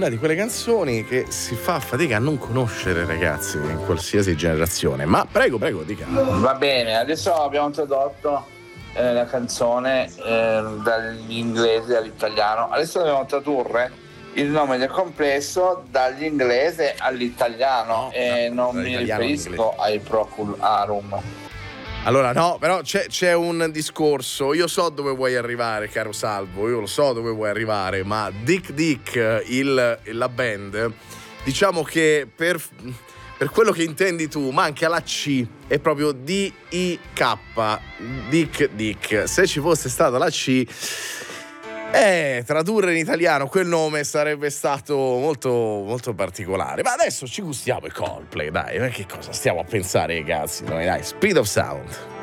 una di quelle canzoni che si fa fatica a non conoscere, ragazzi, in qualsiasi generazione. Ma prego, dica. Va bene, adesso abbiamo tradotto la canzone dall'inglese all'italiano. Adesso dobbiamo tradurre il nome del complesso dall'inglese all'italiano non mi riferisco ai Procul Harum. Allora no, però c'è un discorso. Io so dove vuoi arrivare, caro Salvo, io lo so dove vuoi arrivare, ma Dick la band, diciamo che per quello che intendi tu manca la C, è proprio D-I-K, Dick. Se ci fosse stata la C, tradurre in italiano quel nome sarebbe stato molto, molto particolare. Ma adesso ci gustiamo i Coldplay, dai, ma che cosa stiamo a pensare, ragazzi? Noi, dai, Speed of Sound.